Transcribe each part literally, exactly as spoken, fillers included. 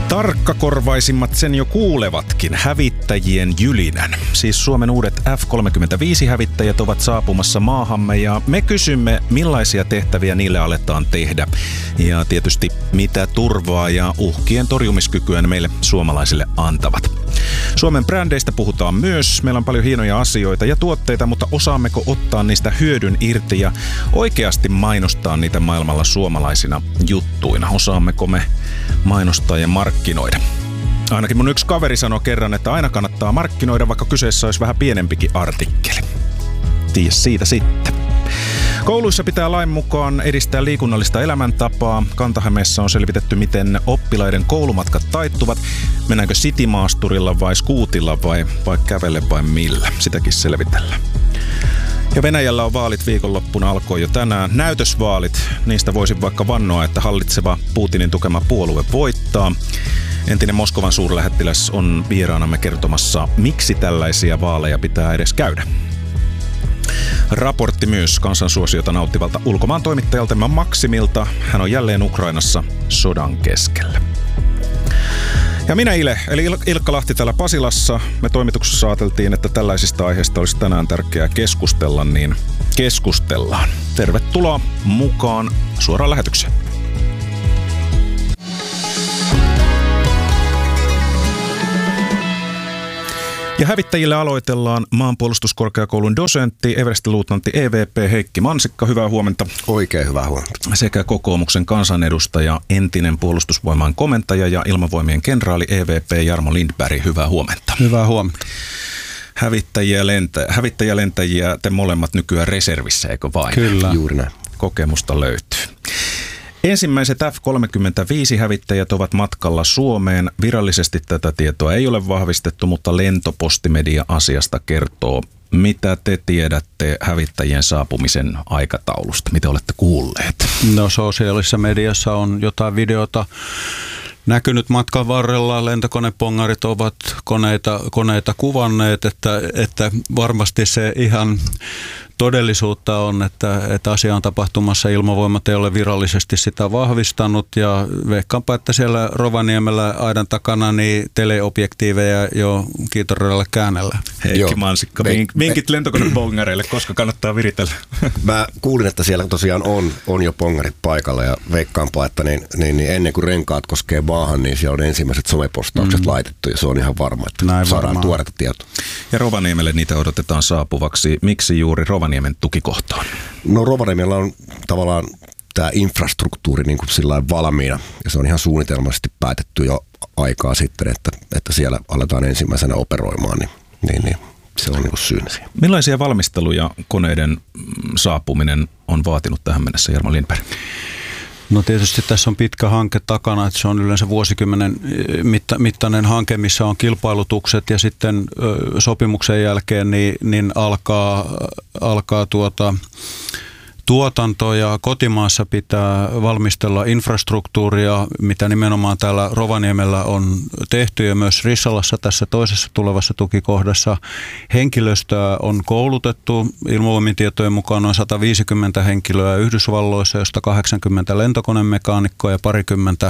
Tarkkakorvaisimmat sen jo kuulevatkin, hävittäjien jylinän. Siis Suomen uudet F kolmekymmentäviisi-hävittäjät ovat saapumassa maahamme ja me kysymme, millaisia tehtäviä niille aletaan tehdä. Ja tietysti mitä turvaa ja uhkien torjumiskykyä ne meille suomalaisille antavat. Suomen brändeistä puhutaan myös. Meillä on paljon hienoja asioita ja tuotteita, mutta osaammeko ottaa niistä hyödyn irti ja oikeasti mainostaa niitä maailmalla suomalaisina juttuina? Osaammeko me mainostaa ja markkinoida? Ainakin mun yksi kaveri sanoi kerran, että aina kannattaa markkinoida, vaikka kyseessä olisi vähän pienempikin artikkeli. Tiedä siitä sitten. Kouluissa pitää lain mukaan edistää liikunnallista elämäntapaa. Kanta-Hämeessä on selvitetty, miten oppilaiden koulumatkat taittuvat. Mennäänkö citymaasturilla vai skuutilla vai, vai kävelle vai millä? Sitäkin selvitellään. Ja Venäjällä on vaalit viikonloppuna, alkoi jo tänään. Näytösvaalit, niistä voisin vaikka vannoa, että hallitseva Putinin tukema puolue voittaa. Entinen Moskovan suurlähettiläs on vieraanamme kertomassa, miksi tällaisia vaaleja pitää edes käydä. Raportti myös kansansuosiota nauttivalta ulkomaan toimittajaltamme Maksimilta. Hän on jälleen Ukrainassa sodan keskellä. Ja minä Ile, eli Ilkka Lahti täällä Pasilassa. Me toimituksessa ajateltiin, että tällaisista aiheista olisi tänään tärkeää keskustella, niin keskustellaan. Tervetuloa mukaan suoraan lähetykseen. Ja hävittäjille aloitellaan maanpuolustuskorkeakoulun dosentti, everstiluutnantti E V P Heikki Mansikka. Hyvää huomenta. Oikein hyvää huomenta. Sekä kokoomuksen kansanedustaja, entinen puolustusvoimain komentaja ja ilmavoimien kenraali E V P Jarmo Lindberg. Hyvää huomenta. Hyvää huomenta. Hävittäjiä, lentä, hävittäjiä lentäjiä, te molemmat nykyään reservissä, eikö vain? Kyllä. Juuri näin. Kokemusta löytyy. Ensimmäiset F kolmekymmentäviisi-hävittäjät ovat matkalla Suomeen. Virallisesti tätä tietoa ei ole vahvistettu, mutta Lentopostimedia asiasta kertoo. Mitä te tiedätte hävittäjien saapumisen aikataulusta? Mitä olette kuulleet? No sosiaalisessa mediassa on jotain videota näkynyt matkan varrella. Lentokonepongarit ovat koneita, koneita kuvanneet, että, että varmasti se ihan todellisuutta on, että, että asia on tapahtumassa. Ilmavoimat ei ole virallisesti sitä vahvistanut ja veikkaanpa, että siellä Rovaniemellä aidan takana niin teleobjektiiveja jo kiitoradalla käännellä. Heikki Joo. Mansikka, Vink, vinkit lentokonepongareille, koska kannattaa viritellä? Mä kuulin, että siellä tosiaan on, on jo pongarit paikalla ja veikkaanpa, että niin, niin, niin ennen kuin renkaat koskee maahan, niin siellä on ensimmäiset somepostaukset mm. laitettu ja se on ihan varma, että Näin saadaan varmaan tuoretta tietoa. Ja Rovaniemelle niitä odotetaan saapuvaksi. Miksi juuri Rovaniemen tukikohtaan? No Rovaniemellä on tavallaan tämä infrastruktuuri niin kuin sillain valmiina ja se on ihan suunnitelmallisesti päätetty jo aikaa sitten, että, että siellä aletaan ensimmäisenä operoimaan, niin, niin, niin se on niin kuin syynä siihen. Millaisia valmisteluja koneiden saapuminen on vaatinut tähän mennessä, Jarmo Lindberg? No tietysti tässä on pitkä hanke takana, että se on yleensä vuosikymmenen mitta, mittainen hanke, missä on kilpailutukset ja sitten ö, sopimuksen jälkeen niin, niin alkaa, alkaa tuota, tuotanto ja kotimaassa pitää valmistella infrastruktuuria, mitä nimenomaan täällä Rovaniemellä on tehty ja myös Rissalassa tässä toisessa tulevassa tukikohdassa. Henkilöstöä on koulutettu ilmavoimien tietojen mukaan noin sata viisikymmentä henkilöä Yhdysvalloissa, josta kahdeksankymmentä lentokonemekaanikkoa ja parikymmentä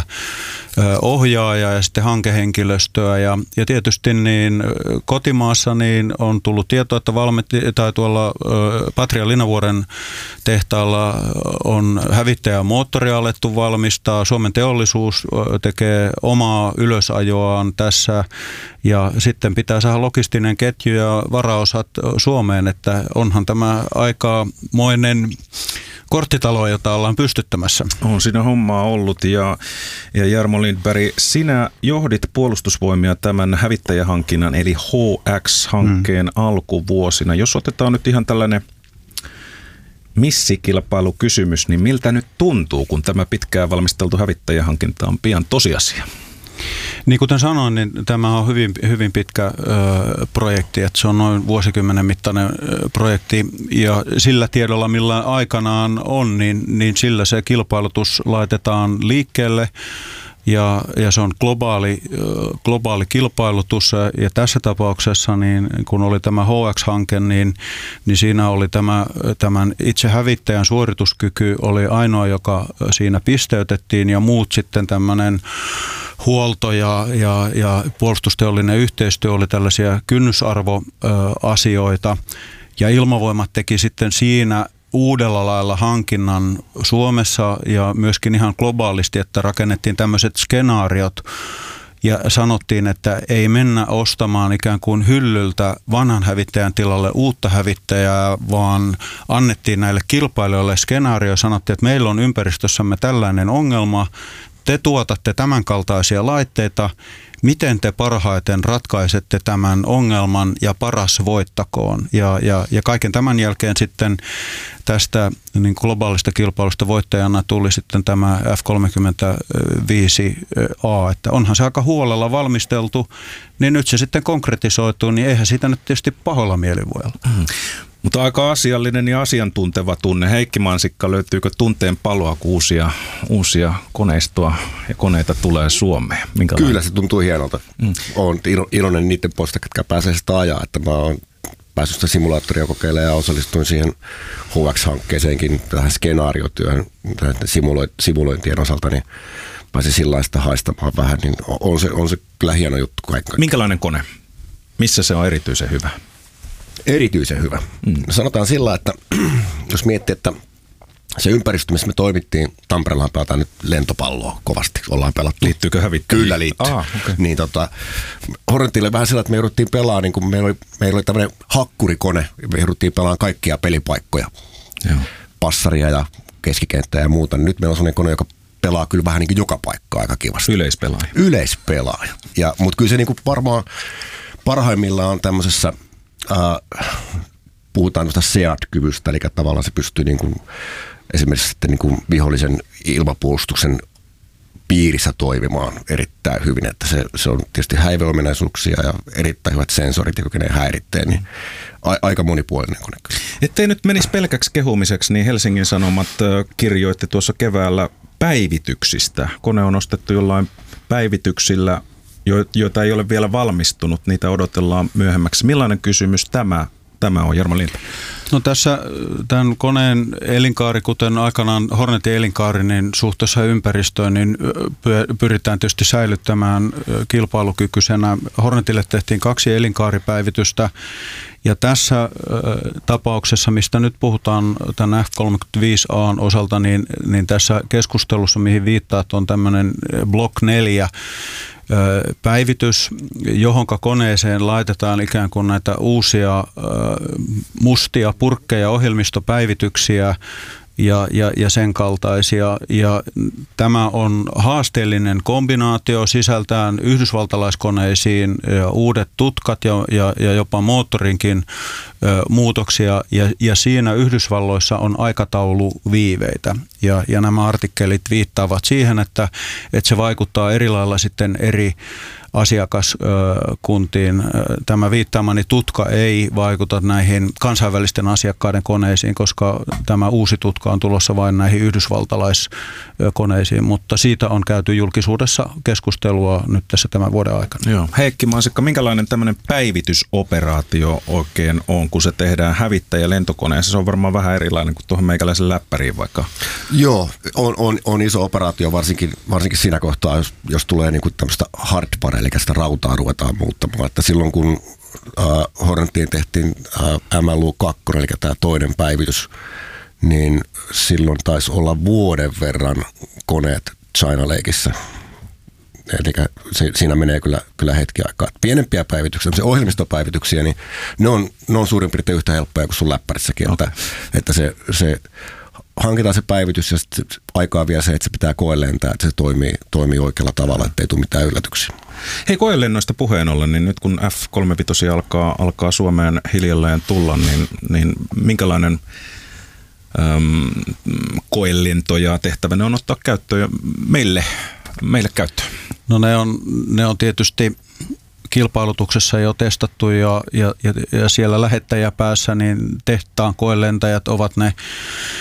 ohjaajaa ja sitten hankehenkilöstöä. Ja, ja tietysti niin kotimaassa niin on tullut tietoa, että valmenti, tai tuolla Patria Linavuoren tehtävällä Täällä on hävittäjä moottoria alettu valmistaa. Suomen teollisuus tekee omaa ylösajoaan tässä ja sitten pitää saada logistinen ketju ja varaosat Suomeen, että onhan tämä aikamoinen korttitalo, jota ollaan pystyttämässä. On siinä hommaa ollut ja, ja Jarmo Lindberg, sinä johdit puolustusvoimia tämän hävittäjähankinnan eli H X-hankkeen mm. alkuvuosina. Jos otetaan nyt ihan tällainen missikilpailukysymys, niin miltä nyt tuntuu, kun tämä pitkään valmisteltu hävittäjähankinta on pian tosiasia? Niin kuten sanoin, niin tämä on hyvin, hyvin pitkä ö, projekti, että se on noin vuosikymmenen mittainen ö, projekti ja sillä tiedolla, millä aikanaan on, niin, niin sillä se kilpailutus laitetaan liikkeelle. Ja, ja se on globaali, globaali kilpailutus ja tässä tapauksessa, niin kun oli tämä H X-hanke, niin, niin siinä oli tämä, tämän itse hävittäjän suorituskyky oli ainoa, joka siinä pisteytettiin ja muut sitten tämmöinen huolto ja, ja, ja puolustusteollinen yhteistyö oli tällaisia kynnysarvoasioita. Ja Ilmavoimat teki sitten siinä uudella lailla hankinnan Suomessa ja myöskin ihan globaalisti, että rakennettiin tämmöiset skenaariot ja sanottiin, että ei mennä ostamaan ikään kuin hyllyltä vanhan hävittäjän tilalle uutta hävittäjää, vaan annettiin näille kilpailijoille skenaario ja sanottiin, että meillä on ympäristössämme tällainen ongelma, te tuotatte tämän kaltaisia laitteita, miten te parhaiten ratkaisette tämän ongelman ja paras voittakoon. Ja, ja, ja kaiken tämän jälkeen sitten tästä niin globaalista kilpailusta voittajana tuli sitten tämä F kolmekymmentäviisi A, että onhan se aika huolella valmisteltu, niin nyt se sitten konkretisoituu, niin eihän siitä nyt tietysti pahoilla mieli voi olla. Mm. Mutta aika asiallinen ja asiantunteva tunne. Heikki Mansikka, löytyykö tunteen paloa, kun uusia, uusia koneistoa ja koneita tulee Suomeen? Minkälainen? Kyllä se tuntuu hienolta. Mm. Olen iloinen niiden puolesta, jotka pääsee sitä ajaa. Että mä oon päässyt sitä simulaattoria kokeilemaan ja osallistuin siihen H X-hankkeeseenkin, tähän skenaariotyöhön, simulointien osalta, niin pääsin sillaista haistamaan vähän. Niin on, se, on se kyllä hieno juttu kaikki. Minkälainen kone? Missä se on erityisen hyvä? Erityisen hyvä. Mm. Sanotaan sillä, että jos miettii, että se ympäristö, missä me toimittiin, Tampereellahan pelataan nyt lentopalloa kovasti, ollaan pelattu. Liittyykö hävittäjiin? Kyllä liittyy. Ah, okay. Niin, tota, Hornetille vähän sillä, että me jouduttiin pelaamaan, niin kuin meillä, oli, meillä oli tämmöinen hakkurikone, me jouduttiin pelaamaan kaikkia pelipaikkoja, Joo. passaria ja keskikenttää ja muuta. Nyt meillä on sellainen kone, joka pelaa kyllä vähän niin kuin joka paikkaa aika kivasti. Yleispelaaja. Yleispelaaja. Ja, mutta kyllä se niin kuin varmaan parhaimmillaan on tämmöisessä, Uh, puhutaan tuosta S E A D-kyvystä, eli tavallaan se pystyy niin kuin, esimerkiksi sitten niin kuin vihollisen ilmapuolustuksen piirissä toimimaan erittäin hyvin, että se, se on tietysti häiveominaisuuksia ja erittäin hyvät sensorit, jotka ne häiritsee, niin a, aika monipuolinen kone. Ettei nyt menisi pelkäksi kehumiseksi, niin Helsingin Sanomat kirjoitti tuossa keväällä päivityksistä. Kone on ostettu jollain päivityksillä, joita ei ole vielä valmistunut, niitä odotellaan myöhemmäksi. Millainen kysymys tämä, tämä on, Jarmo Linta? No tässä tämän koneen elinkaari, kuten aikanaan Hornetin elinkaari, niin suhteessa ympäristöön, niin pyritään tietysti säilyttämään kilpailukykyisenä. Hornetille tehtiin kaksi elinkaaripäivitystä, ja tässä tapauksessa, mistä nyt puhutaan tämän F kolmekymmentäviisi A:n osalta, niin, niin tässä keskustelussa, mihin viittaat, on tämmöinen Block neljä, päivitys, johonka koneeseen laitetaan ikään kuin näitä uusia mustia purkkeja, ohjelmistopäivityksiä ja, ja, ja sen kaltaisia. Ja tämä on haasteellinen kombinaatio sisältään yhdysvaltalaiskoneisiin ja uudet tutkat ja, ja, ja jopa moottorinkin ö, muutoksia. Ja, ja siinä Yhdysvalloissa on aikatauluviiveitä. Ja, ja nämä artikkelit viittaavat siihen, että, että se vaikuttaa eri lailla sitten eri asiakaskuntiin. Tämä viittaamani tutka ei vaikuta näihin kansainvälisten asiakkaiden koneisiin, koska tämä uusi tutka on tulossa vain näihin yhdysvaltalaiskoneisiin, mutta siitä on käyty julkisuudessa keskustelua nyt tässä tämän vuoden aikana. Joo. Heikki Mansikka, minkälainen tämmöinen päivitysoperaatio oikein on, kun se tehdään hävittäjä lentokoneessa? Se on varmaan vähän erilainen kuin tuohon meikäläisen läppäriin vaikka. Joo, on, on, on iso operaatio, varsinkin, varsinkin siinä kohtaa, jos, jos tulee niin kuin tämmöistä hardware, eli sitä rautaa ruvetaan muuttamaan. Että silloin kun äh, Hornetiin tehtiin äh, M L U kaksi, eli tämä toinen päivitys, niin silloin taisi olla vuoden verran koneet China Lakeissa. Eli se, siinä menee kyllä, kyllä hetki aikaa. Pienempiä päivityksiä, ohjelmistopäivityksiä, niin ne on, ne on suurin piirtein yhtä helppoja kuin sun läppärissäkin. Okay. Että, että se, se hankitaan se päivitys ja sitten aikaa vielä se, että se pitää koelentää, että se toimii, toimii oikealla tavalla, ettei tule mitään yllätyksiä. Hei, koelennoista puheen ollen, niin nyt kun F kolmekymmentäviisi alkaa, alkaa Suomeen hiljalleen tulla, niin, niin minkälainen äm, koelentoja tehtävänä on ottaa käyttöön meille, meille käyttöön? No ne on, ne on tietysti kilpailutuksessa jo testattu ja, ja, ja siellä lähettäjäpäässä niin tehtaan koelentäjät ovat ne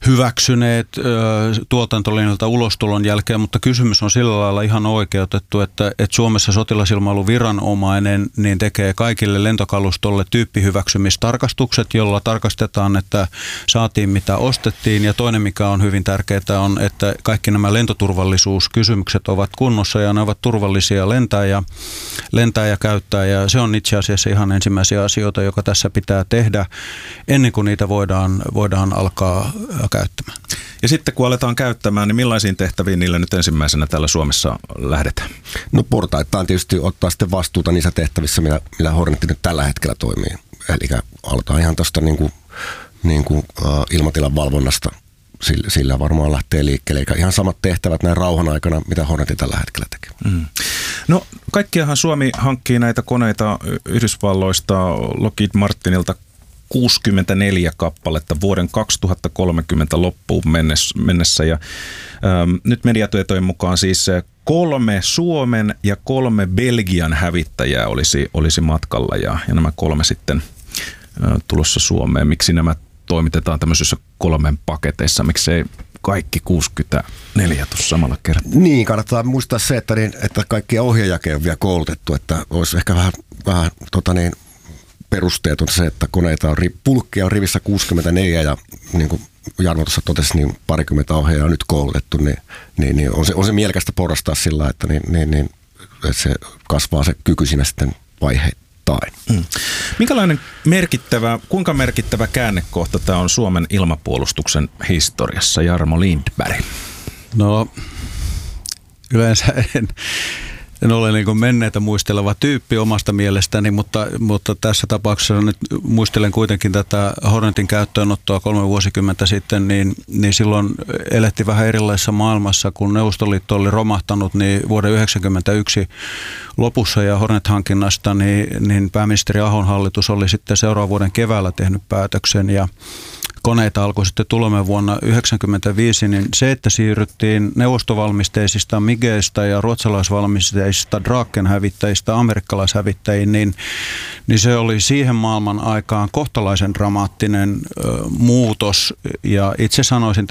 hyväksyneet ö, tuotantolinjalta ulostulon jälkeen, mutta kysymys on sillä lailla ihan oikeutettu, että, että Suomessa sotilasilmailuviranomainen niin tekee kaikille lentokalustolle tyyppihyväksymistarkastukset, jolla tarkastetaan, että saatiin mitä ostettiin, ja toinen mikä on hyvin tärkeää on, että kaikki nämä lentoturvallisuuskysymykset ovat kunnossa ja ne ovat turvallisia lentää ja, lentää ja käyttää, ja se on itse asiassa ihan ensimmäisiä asioita, joka tässä pitää tehdä ennen kuin niitä voidaan, voidaan alkaa käyttämään. Ja sitten kun aletaan käyttämään, niin millaisiin tehtäviin niille nyt ensimmäisenä täällä Suomessa lähdetään? No portaittain tietysti ottaa sitten vastuuta niissä tehtävissä, millä, millä Hornetti nyt tällä hetkellä toimii. Eli aletaan ihan tuosta niin kuin, niin kuin, uh, ilmatilan valvonnasta, sillä, sillä varmaan lähtee liikkeelle. Eli ihan samat tehtävät näin rauhan aikana, mitä Hornetti tällä hetkellä tekee. Mm. No kaikkiahan Suomi hankkii näitä koneita Yhdysvalloista, Lockheed Martinilta kuusikymmentäneljä kappaletta vuoden kaksituhattakolmekymmentä loppuun mennessä, ja ähm, nyt mediatietojen mukaan siis kolme Suomen ja kolme Belgian hävittäjää olisi, olisi matkalla, ja, ja nämä kolme sitten äh, tulossa Suomeen. Miksi nämä toimitetaan tämmöisissä kolmen paketeissa, miksei kaikki kuusikymmentäneljä tuossa samalla kertaa? Niin, kannattaa muistaa se, että, niin, että kaikkia ohjaajakin on vielä koulutettu, että olisi ehkä vähän, vähän tota niin, perusteet on se, että koneita on, pulkkia on rivissä kuusikymmentäneljä ja niin kuin Jarmo tuossa totesi, niin parikymmentä ohjaajaa on nyt koulutettu, niin, niin, niin on, se, on se mielekästä porrastaa sillä, että, niin, niin, niin, että se kasvaa se kyky siinä sitten vaiheittain. Mm. Minkälainen merkittävä, kuinka merkittävä käännekohta tämä on Suomen ilmapuolustuksen historiassa, Jarmo Lindberg? No yleensä en... En ole niin kuin menneitä muisteleva tyyppi omasta mielestäni, mutta, mutta tässä tapauksessa nyt muistelen kuitenkin tätä Hornetin käyttöönottoa kolme vuosikymmentä sitten, niin, niin silloin elettiin vähän erilaisessa maailmassa, kun Neuvostoliitto oli romahtanut, niin vuoden yhdeksänkymmentäyksi lopussa ja Hornet-hankinnasta, niin, niin pääministeri Ahon hallitus oli sitten seuraavan vuoden keväällä tehnyt päätöksen, ja koneita alkoi sitten tulemaan vuonna yhdeksänkymmentäviisi, niin se, että siirryttiin neuvostovalmisteisista Migeistä ja ruotsalaisvalmisteisista Draken-hävittäjistä amerikkalaishävittäjiin, niin, niin se oli siihen maailman aikaan kohtalaisen dramaattinen ö, muutos, ja itse sanoisin